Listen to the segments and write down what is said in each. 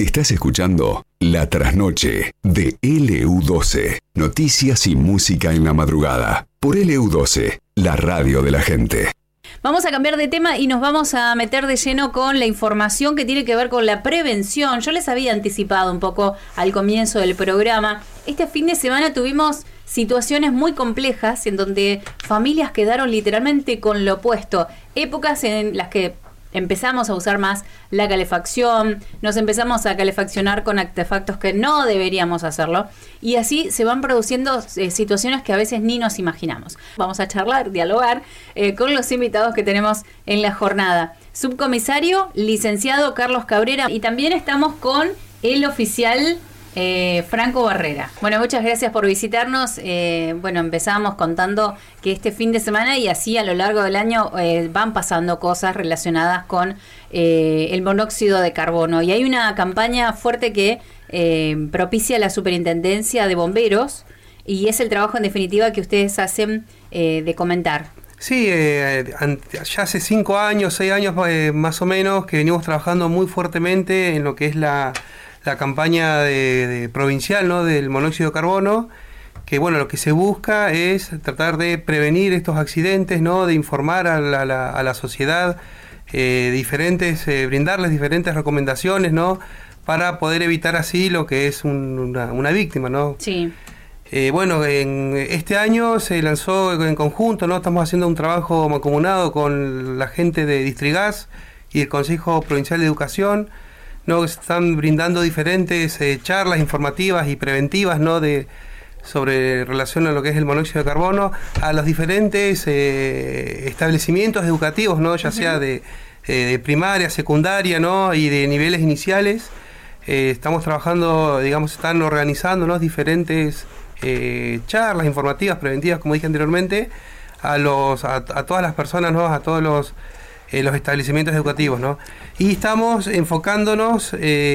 Estás escuchando La Trasnoche de LU12. Noticias y música en la madrugada. Por LU12, la radio de la gente. Vamos a cambiar de tema y nos vamos a meter de lleno con la información que tiene que ver con la prevención. Yo les había anticipado un poco al comienzo del programa. Este fin de semana tuvimos situaciones muy complejas en donde familias quedaron literalmente con lo opuesto. Épocas en las que empezamos a usar más la calefacción, nos empezamos a calefaccionar con artefactos que no deberíamos hacerlo, y así se van produciendo situaciones que a veces ni nos imaginamos. Vamos a charlar, dialogar con los invitados que tenemos en la jornada. Subcomisario, licenciado Carlos Cabrera, y también estamos con el oficial Franco Barrera. Bueno, muchas gracias por visitarnos. Empezamos contando que este fin de semana y así a lo largo del año van pasando cosas relacionadas con el monóxido de carbono. Y hay una campaña fuerte que propicia la Superintendencia de Bomberos y es el trabajo en definitiva que ustedes hacen de comentar. Sí, ya hace 5 años, 6 años más o menos que venimos trabajando muy fuertemente en lo que es la campaña de provincial, ¿no?, del monóxido de carbono, que bueno, lo que se busca es tratar de prevenir estos accidentes, ¿no?, de informar a la sociedad, brindarles diferentes recomendaciones, ¿no?, para poder evitar así lo que es una víctima, ¿no? Sí. En este año se lanzó en conjunto, ¿no?, estamos haciendo un trabajo mancomunado con la gente de Distrigas y el Consejo Provincial de Educación, ¿no?, que se están brindando diferentes charlas informativas y preventivas, ¿no?, sobre relación a lo que es el monóxido de carbono a los diferentes establecimientos educativos, ¿no?, ya sea de primaria, secundaria, ¿no?, y de niveles iniciales. Estamos trabajando, están organizándonos diferentes charlas informativas, preventivas, como dije anteriormente, a todas las personas, ¿no?, a todos los establecimientos educativos, ¿no? Y estamos enfocándonos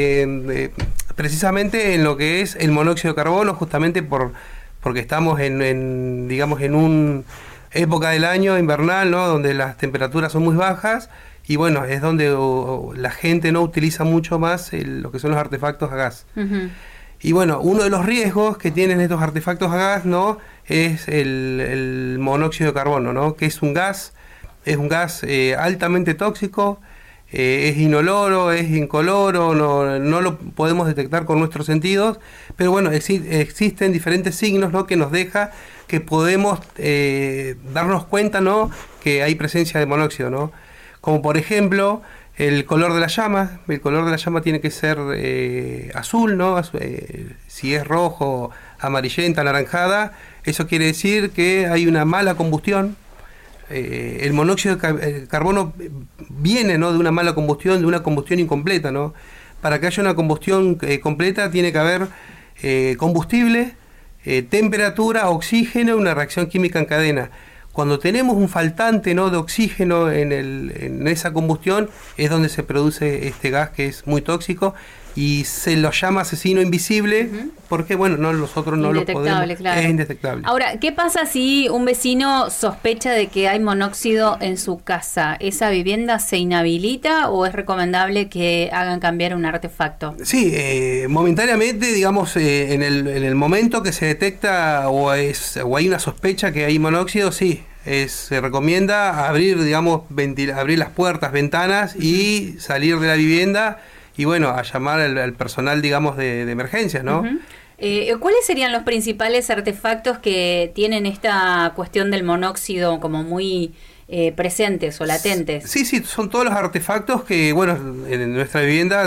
precisamente en lo que es el monóxido de carbono, justamente porque estamos en una época del año invernal, ¿no?, donde las temperaturas son muy bajas y bueno, es donde la gente no utiliza mucho más lo que son los artefactos a gas. Uh-huh. Y bueno, uno de los riesgos que tienen estos artefactos a gas, ¿no?, es el monóxido de carbono, ¿no?, que es un gas altamente tóxico, es inoloro, es incoloro, no lo podemos detectar con nuestros sentidos, pero bueno, existen diferentes signos, ¿no?, que nos deja que podemos darnos cuenta, ¿no?, que hay presencia de monóxido, ¿no?, como por ejemplo el color de la llama. El color de la llama tiene que ser azul, ¿no?, si es rojo, amarillenta, anaranjada, eso quiere decir que hay una mala combustión. El monóxido de carbono viene, ¿no?, de una mala combustión, de una combustión incompleta, ¿no? Para que haya una combustión completa tiene que haber combustible, temperatura, oxígeno, una reacción química en cadena. Cuando tenemos un faltante, ¿no?, de oxígeno en esa combustión es donde se produce este gas que es muy tóxico y se lo llama asesino invisible. Uh-huh. Porque bueno, nosotros no lo podemos, claro. Es indetectable. Ahora, ¿qué pasa si un vecino sospecha de que hay monóxido en su casa? ¿Esa vivienda se inhabilita o es recomendable que hagan cambiar un artefacto? Sí, momentáneamente, en el momento que se detecta o hay una sospecha que hay monóxido, sí, se recomienda abrir, abrir las puertas, ventanas y salir de la vivienda y bueno, a llamar al personal, de emergencias, ¿no? Uh-huh. ¿Cuáles serían los principales artefactos que tienen esta cuestión del monóxido como muy presentes o latentes? Sí, son todos los artefactos que, bueno, en nuestra vivienda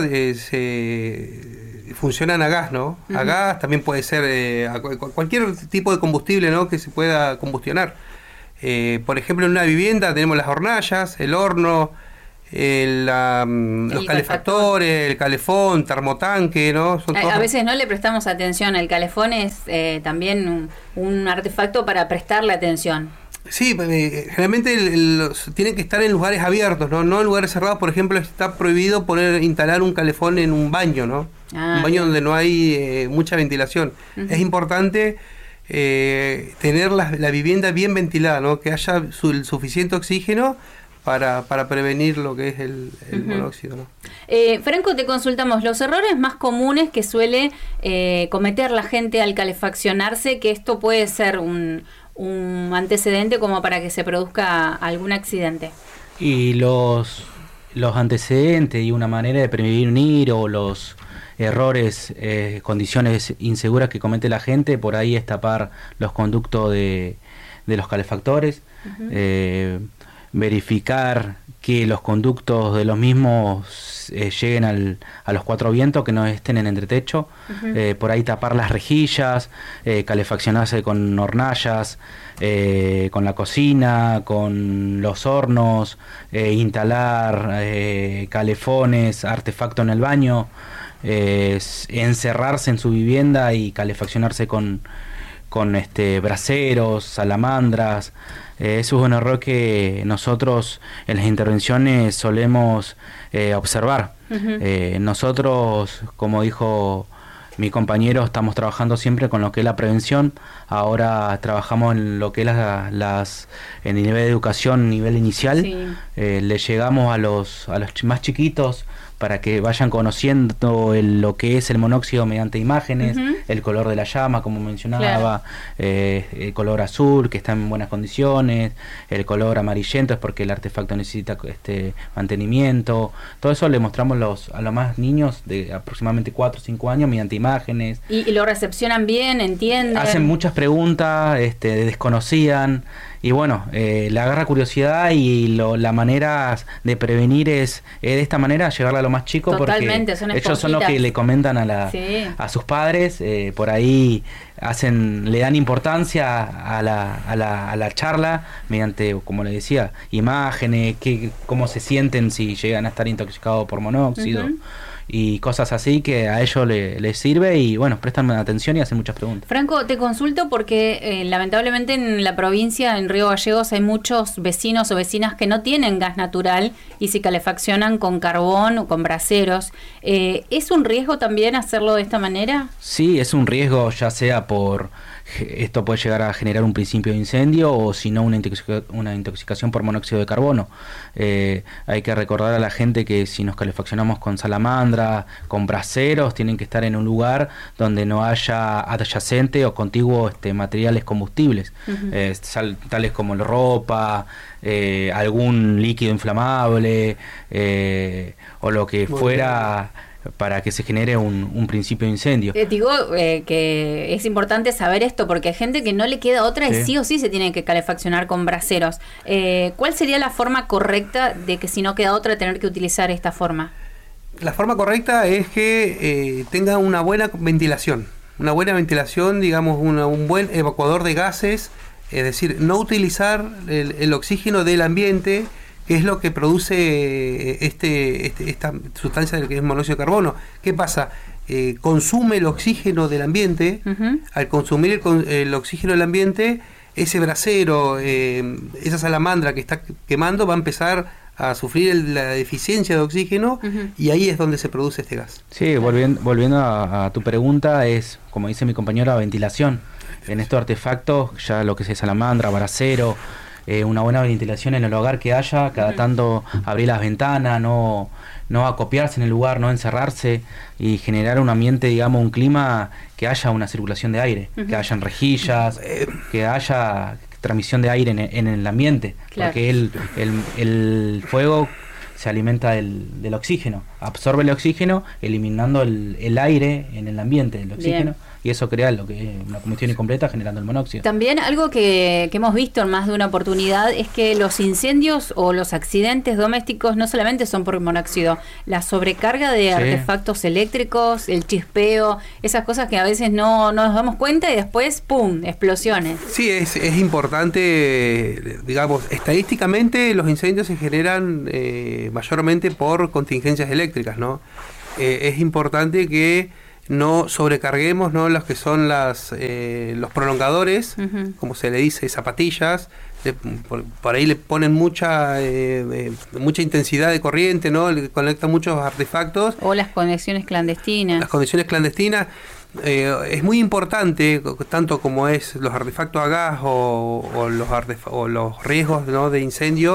funcionan a gas, ¿no? Uh-huh. A gas, también puede ser cualquier tipo de combustible, ¿no?, que se pueda combustionar. Por ejemplo, en una vivienda tenemos las hornallas, el horno, los calefactores, el calefón, termotanque, ¿no? A veces no le prestamos atención. El calefón es también un artefacto para prestarle atención. Sí, generalmente tienen que estar en lugares abiertos, ¿no? No en lugares cerrados. Por ejemplo, está prohibido instalar un calefón en un baño, ¿no? Un baño donde no hay mucha ventilación. Uh-huh. Es importante tener la vivienda bien ventilada, ¿no?, que haya el suficiente oxígeno para prevenir lo que es el monóxido, ¿no? Franco, te consultamos los errores más comunes que suele cometer la gente al calefaccionarse, que esto puede ser un antecedente como para que se produzca algún accidente. Y los antecedentes y una manera de prevenir o los errores, condiciones inseguras que comete la gente, por ahí es tapar los conductos de los calefactores, verificar que los conductos de los mismos lleguen a los cuatro vientos, que no estén en entretecho, por ahí tapar las rejillas, calefaccionarse con hornallas, con la cocina, con los hornos, instalar calefones, artefactos en el baño, encerrarse en su vivienda y calefaccionarse con braseros, salamandras. Eso es un error que nosotros en las intervenciones solemos observar. Nosotros, como dijo mi compañero, estamos trabajando siempre con lo que es la prevención. Ahora trabajamos en lo que es en el nivel de educación, nivel inicial. Sí. Le llegamos a los más chiquitos para que vayan conociendo lo que es el monóxido mediante imágenes, el color de la llama, como mencionaba, el color azul, que está en buenas condiciones, el color amarillento es porque el artefacto necesita mantenimiento. Todo eso le mostramos a los más niños de aproximadamente 4 o 5 años mediante imágenes. ¿Y lo recepcionan bien, entienden? Hacen muchas preguntas, desconocían. Y bueno, le agarra curiosidad y la manera de prevenir es de esta manera, llevarla a lo más chico. Totalmente, porque ellos son los que le comentan a sus padres, por ahí le dan importancia a la charla mediante, como le decía, imágenes, cómo se sienten si llegan a estar intoxicados por monóxido. Y cosas así que a ellos les sirve y bueno, prestan atención y hacen muchas preguntas. Franco, te consulto porque lamentablemente en la provincia, en Río Gallegos, hay muchos vecinos o vecinas que no tienen gas natural y se calefaccionan con carbón o con braseros. ¿Es un riesgo también hacerlo de esta manera? Sí, es un riesgo, ya sea esto puede llegar a generar un principio de incendio o si no una intoxicación por monóxido de carbono. Hay que recordar a la gente que si nos calefaccionamos con salamandra, con braseros, tienen que estar en un lugar donde no haya adyacente o contiguo materiales combustibles, tales como la ropa, algún líquido inflamable o lo que fuera, para que se genere un principio de incendio. Digo que es importante saber esto porque hay gente que no le queda otra y sí o sí se tiene que calefaccionar con braseros. ¿Cuál sería la forma correcta de que si no queda otra tener que utilizar esta forma? La forma correcta es que tenga una buena ventilación. Una buena ventilación, digamos, un buen evacuador de gases, es decir, no utilizar el oxígeno del ambiente, que es lo que produce esta sustancia que es monóxido de carbono. ¿Qué pasa? Consume el oxígeno del ambiente. Al consumir el oxígeno del ambiente, ese brasero, esa salamandra que está quemando va a empezar a sufrir la deficiencia de oxígeno y ahí es donde se produce este gas. Sí, volviendo a tu pregunta, es, como dice mi compañero, la ventilación. En estos artefactos, ya lo que es salamandra, brasero, una buena ventilación en el hogar que haya, cada tanto abrir las ventanas, no acopiarse en el lugar, no encerrarse y generar un ambiente, digamos, un clima que haya una circulación de aire, que hayan rejillas, que haya transmisión de aire en el ambiente, porque el fuego se alimenta del oxígeno, absorbe el oxígeno eliminando el aire en el ambiente, el oxígeno. Bien. Y eso crea lo que es una combustión incompleta generando el monóxido. También algo que hemos visto en más de una oportunidad es que los incendios o los accidentes domésticos no solamente son por monóxido, la sobrecarga de artefactos eléctricos, el chispeo, esas cosas que a veces no nos damos cuenta y después ¡pum!, explosiones. Sí, es importante, digamos, estadísticamente los incendios se generan mayormente por contingencias eléctricas, ¿no? Es importante que no sobrecarguemos, ¿no?, los que son los prolongadores, como se le dice, zapatillas. Por ahí le ponen mucha intensidad de corriente, ¿no?, le conectan muchos artefactos. O las conexiones clandestinas. Las conexiones clandestinas. Es muy importante, tanto como es los artefactos a gas o los riesgos, ¿no?, de incendio,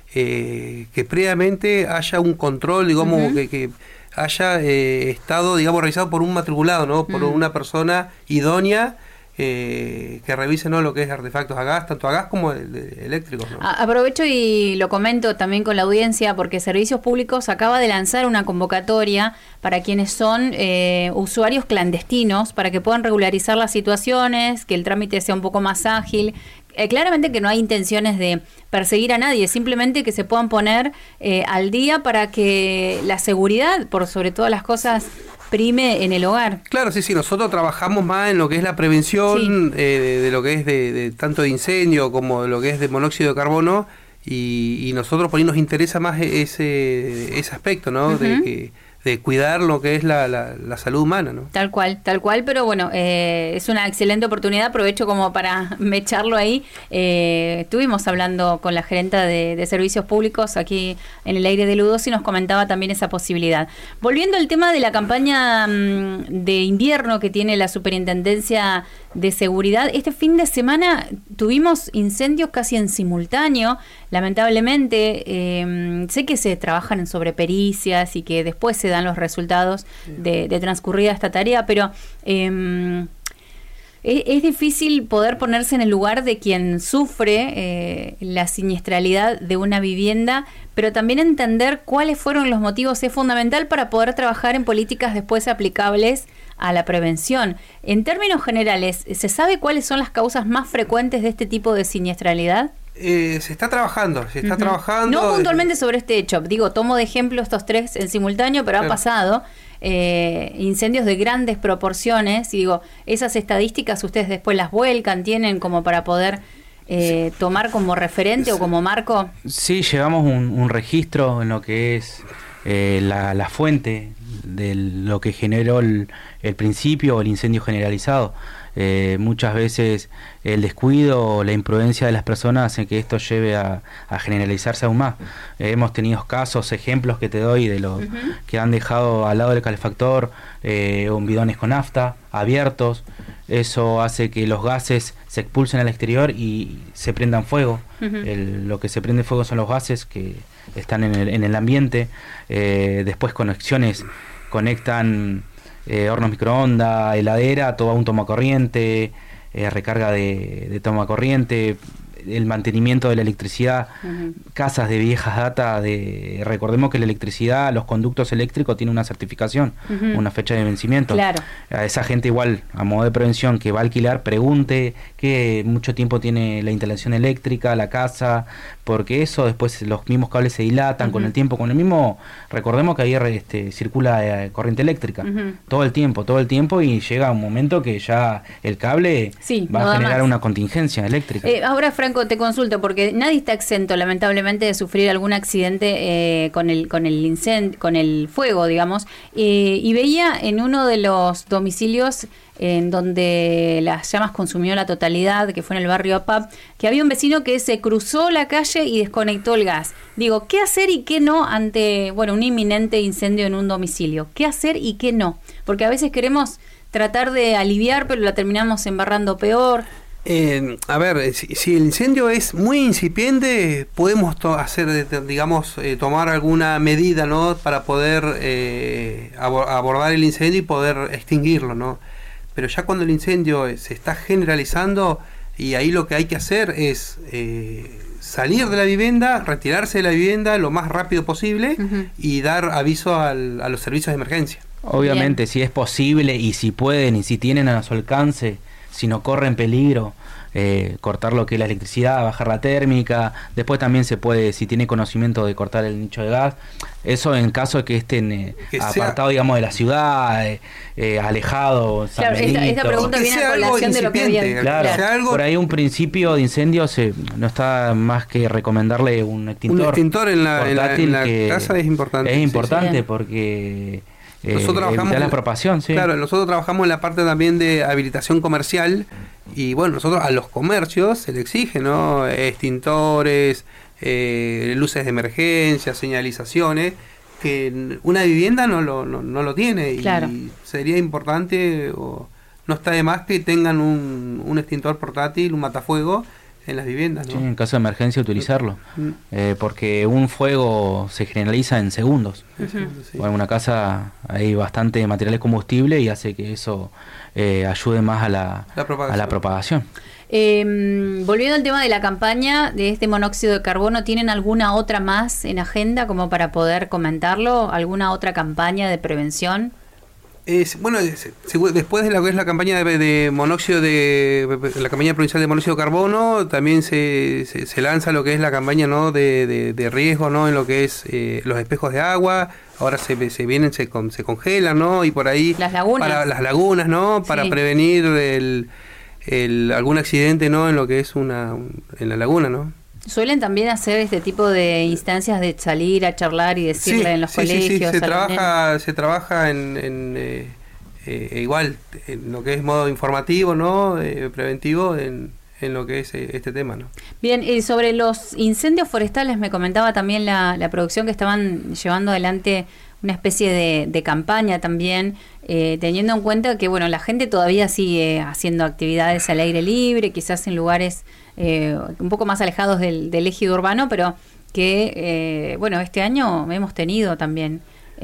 que previamente haya un control, digamos, que haya estado, digamos, realizado por un matriculado, ¿no? Por una persona idónea que revise, ¿no?, lo que es artefactos a gas, tanto a gas como eléctricos, ¿no? Aprovecho y lo comento también con la audiencia porque Servicios Públicos acaba de lanzar una convocatoria para quienes son usuarios clandestinos, para que puedan regularizar las situaciones, que el trámite sea un poco más ágil. Claramente que no hay intenciones de perseguir a nadie, simplemente que se puedan poner al día para que la seguridad, por sobre todas las cosas, prime en el hogar. Claro, sí, nosotros trabajamos más en lo que es la prevención de lo que es de tanto de incendio como de lo que es de monóxido de carbono, y nosotros por ahí nos interesa más ese aspecto, ¿no? De cuidar lo que es la salud humana, ¿no? Tal cual, pero bueno, es una excelente oportunidad, aprovecho como para mecharlo ahí. Estuvimos hablando con la gerenta de Servicios Públicos aquí en el aire de Ludos y nos comentaba también esa posibilidad. Volviendo al tema de la campaña de invierno que tiene la Superintendencia de Seguridad, este fin de semana tuvimos incendios casi en simultáneo, lamentablemente. Sé que se trabajan sobre pericias y que después se dan los resultados de transcurrida esta tarea, pero es difícil poder ponerse en el lugar de quien sufre la siniestralidad de una vivienda, pero también entender cuáles fueron los motivos es fundamental para poder trabajar en políticas después aplicables a la prevención. En términos generales, ¿se sabe cuáles son las causas más frecuentes de este tipo de siniestralidad? Se está trabajando. No puntualmente sobre este hecho, digo, tomo de ejemplo estos tres en simultáneo, pero ha pasado incendios de grandes proporciones, y digo, esas estadísticas ustedes después las vuelcan, tienen como para poder tomar como referente o como marco. Sí, llevamos un registro en lo que es la fuente de lo que generó el principio o el incendio generalizado. Muchas veces el descuido o la imprudencia de las personas hace que esto lleve a generalizarse aún más. Hemos tenido casos, ejemplos que te doy de los que han dejado al lado del calefactor bidones con nafta abiertos. Eso hace que los gases se expulsen al exterior y se prendan fuego. Lo que se prende fuego son los gases que están en el ambiente. Después conexiones conectan hornos microondas, heladera, todo a un tomacorriente, recarga de tomacorriente, el mantenimiento de la electricidad, casas de viejas data, recordemos que la electricidad, los conductos eléctricos tienen una certificación, una fecha de vencimiento. Claro. A esa gente igual, a modo de prevención, que va a alquilar, pregunte qué mucho tiempo tiene la instalación eléctrica, la casa, porque eso después los mismos cables se dilatan con el tiempo, con el mismo, recordemos que ahí circula corriente eléctrica todo el tiempo, y llega un momento que ya el cable va a generar una contingencia eléctrica. Ahora, Franco, te consulto, porque nadie está exento, lamentablemente, de sufrir algún accidente con el incendio, con el fuego, digamos, y veía en uno de los domicilios en donde las llamas consumió la totalidad, que fue en el barrio APAP, que había un vecino que se cruzó la calle y desconectó el gas. Digo, ¿qué hacer y qué no ante un inminente incendio en un domicilio? ¿Qué hacer y qué no? Porque a veces queremos tratar de aliviar, pero la terminamos embarrando peor. A ver, si el incendio es muy incipiente, podemos tomar alguna medida, ¿no?, para poder abordar el incendio y poder extinguirlo, ¿no? Pero ya cuando el incendio se está generalizando, y ahí lo que hay que hacer es salir de la vivienda, retirarse de la vivienda lo más rápido posible y dar aviso a los servicios de emergencia. Obviamente, si es posible y si pueden y si tienen a su alcance, si no corren peligro, cortar lo que es la electricidad, bajar la térmica. Después también se puede, si tiene conocimiento, de cortar el nicho de gas. Eso en caso de que estén apartados, digamos, de la ciudad, alejado. Claro, esta pregunta viene a colación de lo que había. Claro, por ahí un principio de incendio no está más que recomendarle un extintor. Un extintor en la casa es importante. Es importante porque nosotros trabajamos la propación, Claro, nosotros trabajamos en la parte también de habilitación comercial, y bueno, nosotros a los comercios se le exige, ¿no?, extintores, luces de emergencia, señalizaciones, que una vivienda no lo tiene. Claro. Y sería importante, o no está de más, que tengan un extintor portátil, un matafuego, las viviendas, ¿no? Sí, en caso de emergencia utilizarlo, porque un fuego se generaliza en segundos. Sí. O en una casa hay bastante material de combustible y hace que eso ayude más a la propagación. Volviendo al tema de la campaña de este monóxido de carbono, ¿tienen alguna otra más en agenda como para poder comentarlo? ¿Alguna otra campaña de prevención? Bueno, después de lo que es la campaña de monóxido la campaña provincial de monóxido de carbono, también se lanza lo que es la campaña, ¿no?, de riesgo, ¿no?, en lo que es los espejos de agua. Ahora se congelan, ¿no?, y por ahí las lagunas, ¿no?, para prevenir algún accidente, ¿no?, en lo que es en la laguna, ¿no? ¿Suelen también hacer este tipo de instancias de salir a charlar y decirle en los colegios? Sí. Se trabaja igual en lo que es modo informativo, ¿no?, preventivo en lo que es este tema, ¿no? Bien, y sobre los incendios forestales me comentaba también la producción que estaban llevando adelante una especie de campaña también, teniendo en cuenta que bueno, la gente todavía sigue haciendo actividades al aire libre, quizás en lugares un poco más alejados del ejido urbano, pero que bueno, este año hemos tenido también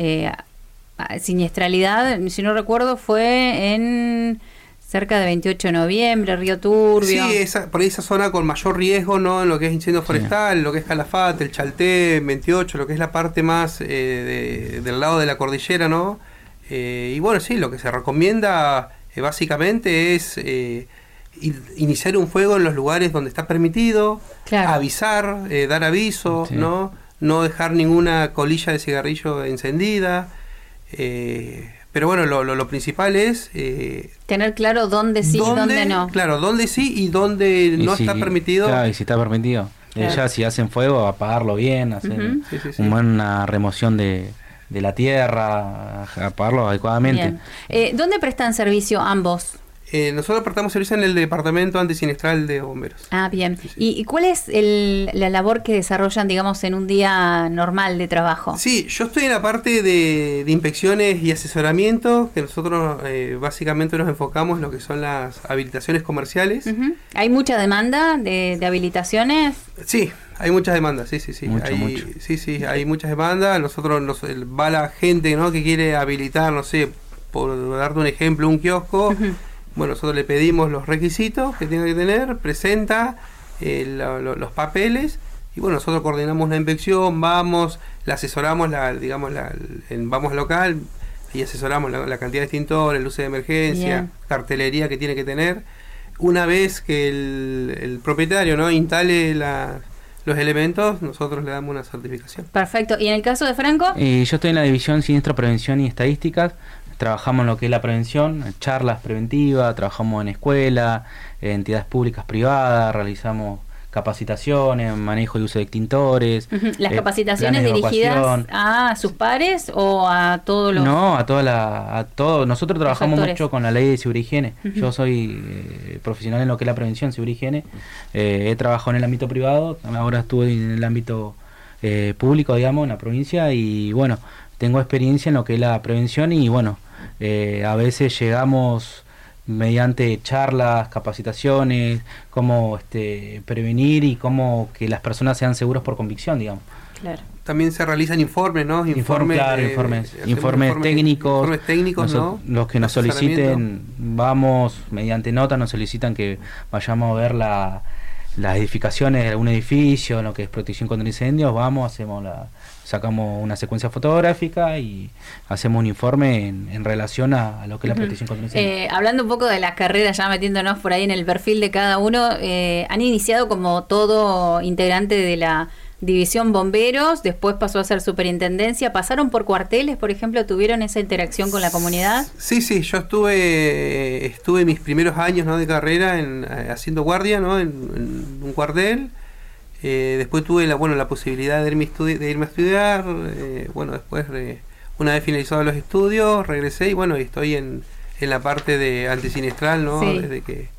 siniestralidad, si no recuerdo fue en cerca de 28 de noviembre, Río Turbio. Sí, por ahí esa zona con mayor riesgo, ¿no?, en lo que es incendio forestal, lo que es Calafate, el Chalté, 28, lo que es la parte más del lado de la cordillera, ¿no? Y bueno, sí, lo que se recomienda básicamente es iniciar un fuego en los lugares donde está permitido, avisar, dar aviso, no dejar ninguna colilla de cigarrillo encendida. Pero bueno, lo principal es tener claro dónde sí y dónde no. Claro, dónde sí y dónde no está permitido. Claro, y si está permitido. Ya si hacen fuego, apagarlo bien, hacer una remoción de la tierra, apagarlo adecuadamente. Bien. ¿Dónde prestan servicio ambos? Nosotros prestamos servicio en el departamento antisinestral de bomberos. Ah, bien. Sí. ¿Y cuál es la labor que desarrollan, digamos, en un día normal de trabajo? Sí, yo estoy en la parte de inspecciones y asesoramiento, que nosotros básicamente nos enfocamos en lo que son las habilitaciones comerciales. ¿Hay mucha demanda de habilitaciones? Sí, hay muchas demandas, sí. Mucho. Sí, hay muchas demandas. Nosotros va la gente, ¿no?, que quiere habilitar, no sé, por darte un ejemplo, un kiosco. Bueno, nosotros le pedimos los requisitos que tiene que tener, presenta los papeles y bueno, nosotros coordinamos la inspección, vamos, la asesoramos, vamos al local y asesoramos la cantidad de extintores, luces de emergencia, cartelería que tiene que tener. Una vez que el propietario, ¿no?, instale los elementos, nosotros le damos una certificación. Perfecto. ¿Y en el caso de Franco? Yo estoy en la división Siniestro, Prevención y Estadísticas. Trabajamos en lo que es la prevención, charlas preventivas, trabajamos en escuela, entidades públicas, privadas, realizamos capacitaciones, manejo y uso de extintores. ¿Las capacitaciones dirigidas a sus pares o a todos los...? No, a todos. Nosotros trabajamos mucho con la ley de seguridad y higiene. Yo soy profesional en lo que es la prevención, seguridad y higiene. He trabajado en el ámbito privado, ahora estuve en el ámbito público, digamos, en la provincia, y bueno, tengo experiencia en lo que es la prevención y bueno, a veces llegamos mediante charlas, capacitaciones, cómo prevenir y cómo que las personas sean seguros por convicción, digamos. Claro. También se realizan informes, ¿no? Informes técnicos. Informes técnicos, ¿no? Los que nos soliciten, vamos, mediante nota, nos solicitan que vayamos a ver las edificaciones de algún edificio, en lo que es protección contra incendios, vamos, sacamos una secuencia fotográfica y hacemos un informe en relación a lo que es la protección contra incendios. Hablando un poco de las carreras, ya metiéndonos por ahí en el perfil de cada uno, han iniciado como todo integrante de la división bomberos, después pasó a ser superintendencia, pasaron por cuarteles, por ejemplo, ¿tuvieron esa interacción con la comunidad? Sí, yo estuve mis primeros años, ¿no?, de carrera haciendo guardia, ¿no?, en un cuartel. Después tuve la posibilidad de irme a estudiar. Bueno, después una vez finalizados los estudios regresé y bueno, estoy en la parte de antisinestral, ¿no? Sí. Desde que